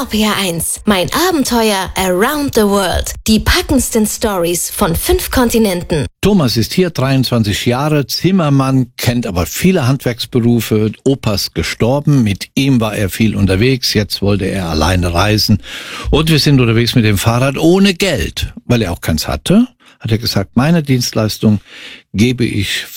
RPR1, mein Abenteuer around the world. Die packendsten Stories von 5 Kontinenten. Thomas ist hier, 23 Jahre, Zimmermann, kennt aber viele Handwerksberufe. Opa ist gestorben, mit ihm war er viel unterwegs, jetzt wollte er alleine reisen. Und wir sind unterwegs mit dem Fahrrad ohne Geld, weil er auch keins hatte. Hat er gesagt, meine Dienstleistung gebe ich